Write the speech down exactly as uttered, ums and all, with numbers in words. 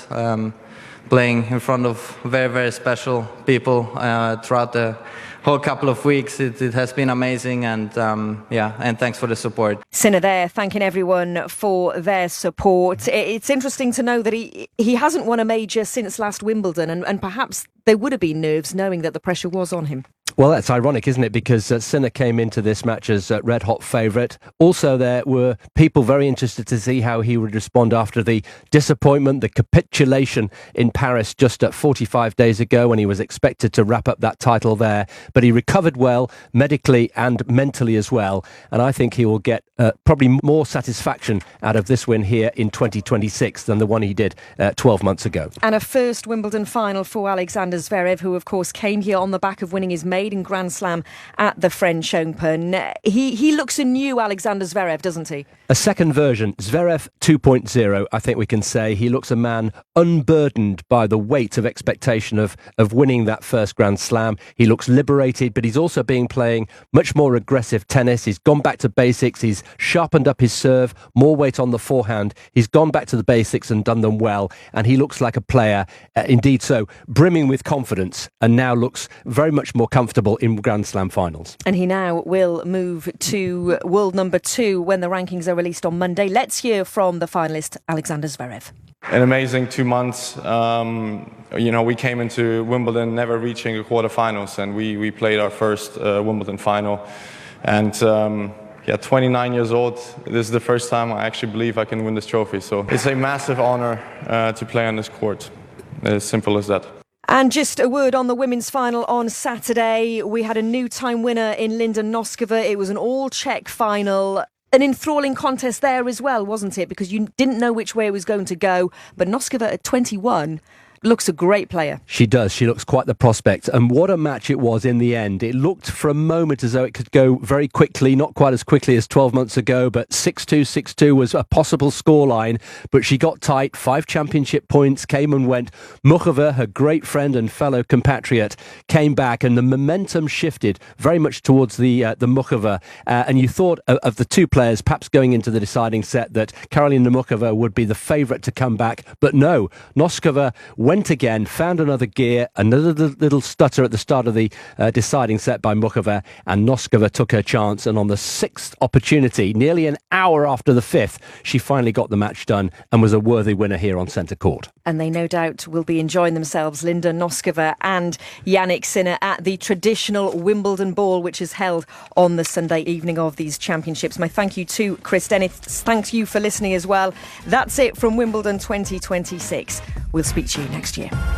um, playing in front of very, very special people uh, throughout the whole couple of weeks. It, it has been amazing, and um, yeah, and thanks for the support. Sinner there, thanking everyone for their support. It's interesting to know that he he hasn't won a major since last Wimbledon, and, and perhaps there would have been nerves knowing that the pressure was on him. Well, that's ironic, isn't it? Because uh, Sinner came into this match as uh, red-hot favourite. Also, there were people very interested to see how he would respond after the disappointment, the capitulation in Paris just uh, forty-five days ago when he was expected to wrap up that title there. But he recovered well, medically and mentally as well. And I think he will get uh, probably more satisfaction out of this win here in twenty twenty-six than the one he did uh, twelve months ago. And a first Wimbledon final for Alexander Zverev, who, of course, came here on the back of winning his maiden Grand Slam at the French Open. He he looks a new Alexander Zverev, doesn't he? A second version, Zverev two point oh, I think we can say. He looks a man unburdened by the weight of expectation of, of winning that first Grand Slam. He looks liberated, but he's also being playing much more aggressive tennis. He's gone back to basics. He's sharpened up his serve, more weight on the forehand. He's gone back to the basics and done them well. And he looks like a player, uh, indeed so, brimming with confidence, and now looks very much more comfortable in Grand Slam finals. And he now will move to world number two when the rankings are released on Monday. Let's hear from the finalist, Alexander Zverev. An amazing two months. Um, you know, we came into Wimbledon never reaching a quarterfinals, and we, we played our first uh, Wimbledon final. And um, yeah, twenty-nine years old, this is the first time I actually believe I can win this trophy. So it's a massive honor uh, to play on this court. As simple as that. And just a word on the women's final on Saturday. We had a new time winner in Linda Noskova. It was an all-Czech final. An enthralling contest there as well, wasn't it? Because you didn't know which way it was going to go. But Noskova at twenty-one looks a great player. She does. She looks quite the prospect. And what a match it was in the end. It looked for a moment as though it could go very quickly, not quite as quickly as twelve months ago, but six two, six two was a possible scoreline. But she got tight. Five championship points came and went. Muchova, her great friend and fellow compatriot, came back, and the momentum shifted very much towards the uh, the Muchova. Uh, and you thought of, of the two players perhaps going into the deciding set that Karolina Muchova would be the favourite to come back. But no, Noskova went again, found another gear, another little stutter at the start of the uh, deciding set by Muchova, and Noskova took her chance, and on the sixth opportunity, nearly an hour after the fifth, she finally got the match done and was a worthy winner here on centre court. And they no doubt will be enjoying themselves, Linda Noskova and Jannik Sinner, at the traditional Wimbledon ball, which is held on the Sunday evening of these championships. My thank you to Chris Dennis. Thanks you for listening as well. That's it from Wimbledon twenty twenty-six. We'll speak to you next year.